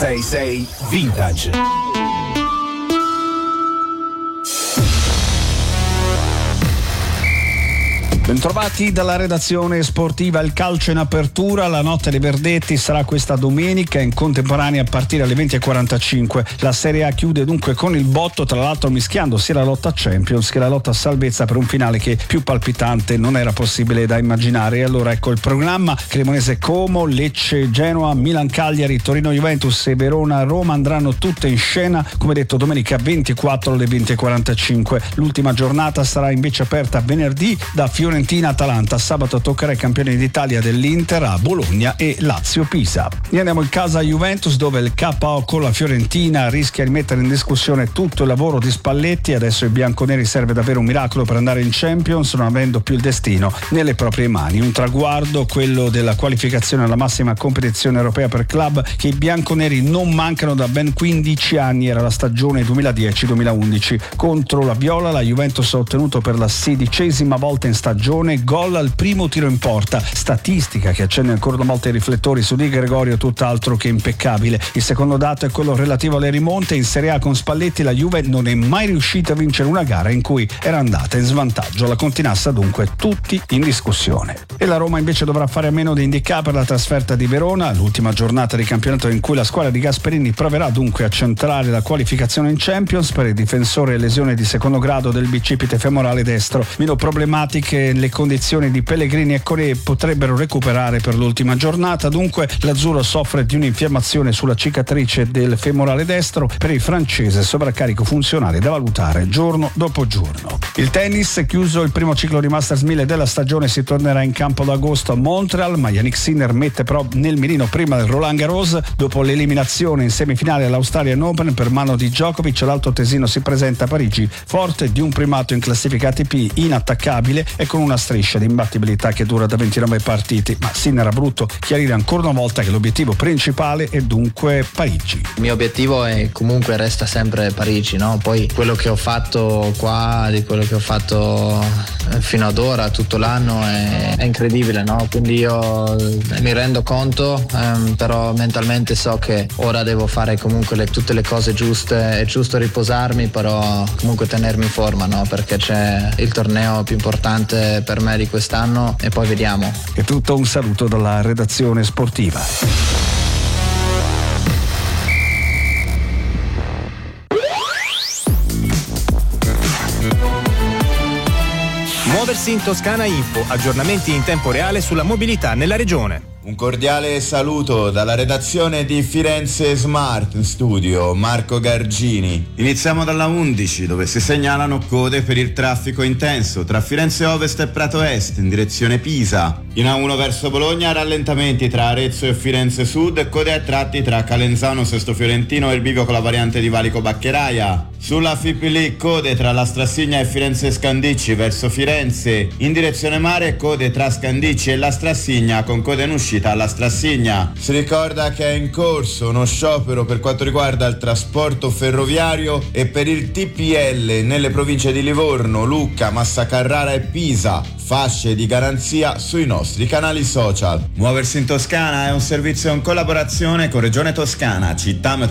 106.6 Vintage. Bentrovati dalla redazione sportiva. Il calcio in apertura, la notte dei verdetti sarà questa domenica in contemporanea a partire alle 20.45. La Serie A chiude dunque con il botto, tra l'altro mischiando sia la lotta a Champions che la lotta a salvezza per un finale che più palpitante non era possibile da immaginare. E allora ecco il programma: Cremonese Como, Lecce Genoa, Milan Cagliari, Torino Juventus e Verona Roma andranno tutte in scena, come detto, domenica 24 alle 20.45. L'ultima giornata sarà invece aperta venerdì da Fiorentina Atalanta. Sabato toccherà ai campioni d'Italia dell'Inter a Bologna e Lazio Pisa. E andiamo in casa a Juventus, dove il KO con la Fiorentina rischia di mettere in discussione tutto il lavoro di Spalletti. Adesso ai bianconeri serve davvero un miracolo per andare in Champions, non avendo più il destino nelle proprie mani. Un traguardo, quello della qualificazione alla massima competizione europea per club, che i bianconeri non mancano da ben 15 anni. Era la stagione 2010-2011. Contro la Viola la Juventus ha ottenuto per la 16ª volta in stagione gol al primo tiro in porta, statistica che accende ancora una volta i riflettori su Di Gregorio, tutt'altro che impeccabile. Il secondo dato è quello relativo alle rimonte. In Serie A con Spalletti la Juve non è mai riuscita a vincere una gara in cui era andata in svantaggio. La continassa dunque tutti in discussione. E la Roma invece dovrà fare a meno di Ndicà per la trasferta di Verona, l'ultima giornata di campionato in cui la squadra di Gasperini proverà dunque a centrare la qualificazione in Champions. Per il difensore lesione di secondo grado del bicipite femorale destro. Meno problematiche le condizioni di Pellegrini e Coré, potrebbero recuperare per l'ultima giornata. Dunque l'azzurro soffre di un'infiammazione sulla cicatrice del femorale destro. Per il francese sovraccarico funzionale da valutare giorno dopo giorno. Il tennis, chiuso il primo ciclo di Masters 1000 della stagione, si tornerà in campo ad agosto a Montreal, ma Jannik Sinner mette però nel mirino prima del Roland Garros. Dopo l'eliminazione in semifinale all'Australian Open per mano di Djokovic, l'alto tesino si presenta a Parigi forte di un primato in classifica ATP inattaccabile e con una striscia di imbattibilità che dura da 29 partite. Ma Sinner ha voluto chiarire ancora una volta che l'obiettivo principale è dunque Parigi. Il mio obiettivo è comunque resta sempre Parigi, no? Poi quello che ho fatto qua, di quello che ho fatto fino ad ora, tutto l'anno è incredibile, no? Quindi io mi rendo conto, però mentalmente so che ora devo fare comunque tutte le cose giuste. È giusto riposarmi, però comunque tenermi in forma, no? Perché c'è il torneo più importante per me di quest'anno e poi vediamo. È tutto, un saluto dalla redazione sportiva. Muoversi in Toscana Info, aggiornamenti in tempo reale sulla mobilità nella regione. Un cordiale saluto dalla redazione di Firenze Smart Studio, Marco Gargini. Iniziamo dalla 11, dove si segnalano code per il traffico intenso tra Firenze Ovest e Prato Est in direzione Pisa. In A1 verso Bologna rallentamenti tra Arezzo e Firenze Sud e code a tratti tra Calenzano, Sesto Fiorentino e il bivio con la variante di Valico Baccheraia. Sulla Fipili code tra la Strassigna e Firenze Scandicci verso Firenze. In direzione mare code tra Scandicci e la Strassigna con code in uscita alla Strassigna. Si ricorda che è in corso uno sciopero per quanto riguarda il trasporto ferroviario e per il TPL nelle province di Livorno, Lucca, Massa Carrara e Pisa. Fasce di garanzia sui nostri canali social. Muoversi in Toscana è un servizio in collaborazione con Regione Toscana, Città